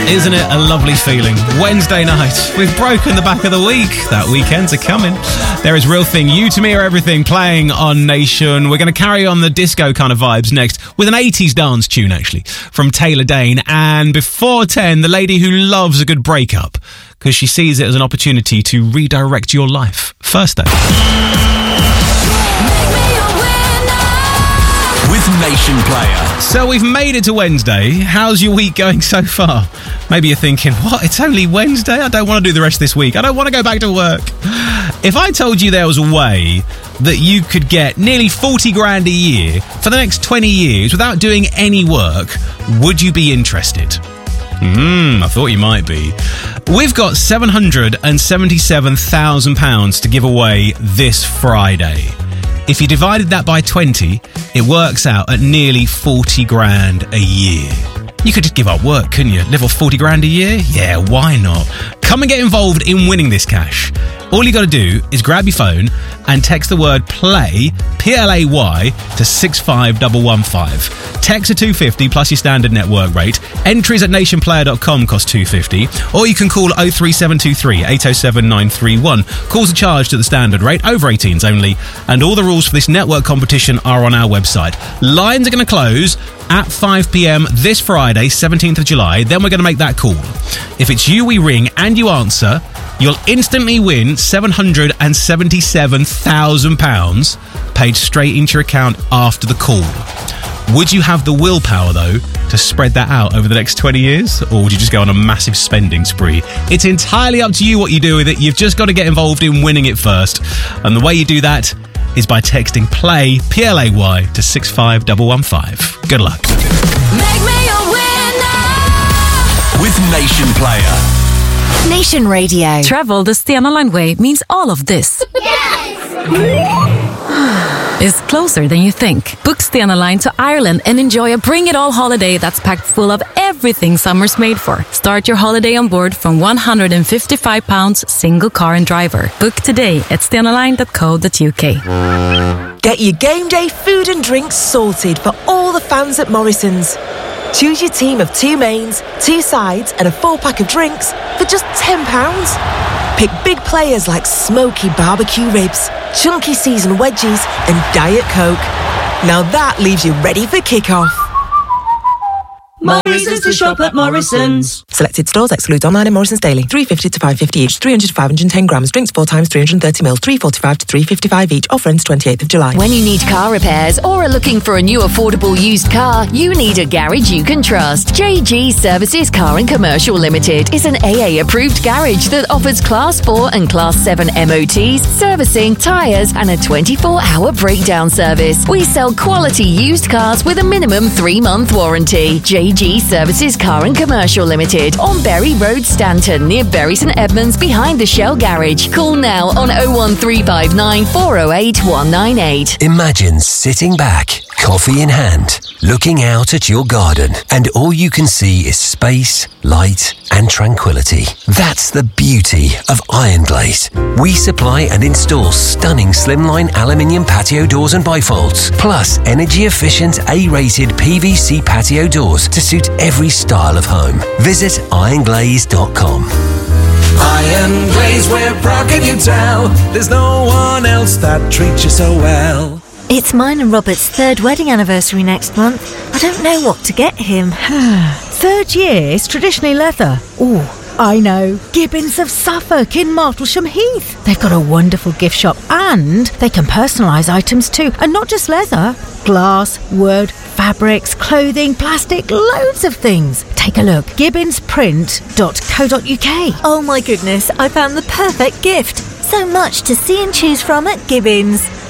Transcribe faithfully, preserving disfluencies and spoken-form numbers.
Isn't it a lovely feeling? Wednesday night, we've broken the back of the week. That weekends are coming. There is Real Thing, You To Me Are Everything, playing on Nation. We're going to carry on the disco kind of vibes next with an eighties dance tune, actually, from Taylor Dane. And before ten, the lady who loves a good breakup because she sees it as an opportunity to redirect your life. First though. With Nation Player. So we've made it to Wednesday. How's your week going so far? Maybe you're thinking, what? It's only Wednesday? I don't want to do the rest of this week. I don't want to go back to work. If I told you there was a way that you could get nearly forty grand a year for the next twenty years without doing any work, would you be interested? Hmm, I thought you might be. We've got seven hundred seventy-seven thousand pounds to give away this Friday. If you divided that by twenty, it works out at nearly forty grand a year. You could just give up work, couldn't you? Live off forty grand a year? Yeah, why not? Come and get involved in winning this cash. All you got to do is grab your phone and text the word PLAY, P L A Y, to six five one one five. Text a two fifty plus your standard network rate. Entries at nationplayer dot com cost two fifty. Or you can call oh three seven two three, eight oh seven nine three one. Calls are charged at the standard rate, over eighteens only. And all the rules for this network competition are on our website. Lines are going to close at five p.m. this Friday, seventeenth of July. Then we're going to make that call. If it's you we ring and you answer, you'll instantly win seven hundred seventy-seven thousand pounds paid straight into your account after the call. Would you have the willpower, though, to spread that out over the next twenty years? Or would you just go on a massive spending spree? It's entirely up to you what you do with it. You've just got to get involved in winning it first. And the way you do that is by texting PLAY, P L A Y, to six five one one five. Good luck. Make me a winner with Nation Player. Nation Radio. Travel the Stena Line way means all of this. Yes! Is closer than you think. Book Stena Line to Ireland and enjoy a bring-it-all holiday that's packed full of everything summer's made for. Start your holiday on board from one hundred fifty-five pounds single car and driver. Book today at stena line dot co dot u k. Get your game day food and drinks sorted for all the fans at Morrison's. Choose your team of two mains, two sides and a four-pack of drinks for just ten pounds. Pick big players like smoky barbecue ribs, chunky seasoned wedgies and Diet Coke. Now that leaves you ready for kick-off. Morrison's to shop at Morrison's. Selected stores exclude online and Morrison's daily. three fifty to five fifty each, three hundred to five hundred ten grams. Drinks four times three hundred thirty mils, three forty-five to three fifty-five each. Offer ends twenty-eighth of July. When you need car repairs or are looking for a new affordable used car, you need a garage you can trust. J G Services Car and Commercial Limited is an A A approved garage that offers Class four and Class seven M O Ts, servicing, tyres and a twenty-four hour breakdown service. We sell quality used cars with a minimum three month warranty. J G Services Car and Commercial Limited on Bury Road, Stanton, near Bury St Edmunds, behind the Shell Garage. Call now on oh one three five nine, four oh eight, one nine eight. Imagine sitting back, coffee in hand, looking out at your garden, and all you can see is space, light, and tranquility. That's the beauty of Iron Glaze. We supply and install stunning slimline aluminium patio doors and bifolds, plus energy-efficient A-rated P V C patio doors to suit every style of home. Visit iron glaze dot com. Iron Glaze, we're proud, can you tell? There's no one else that treats you so well. It's mine and Robert's third wedding anniversary next month. I don't know what to get him. Third year is traditionally leather. Ooh, I know. Gibbons of Suffolk in Martlesham Heath. They've got a wonderful gift shop and they can personalise items too. And not just leather. Glass, wood, fabrics, clothing, plastic, loads of things. Take a look. gibbons print dot co dot u k. Oh my goodness, I found the perfect gift. So much to see and choose from at Gibbons.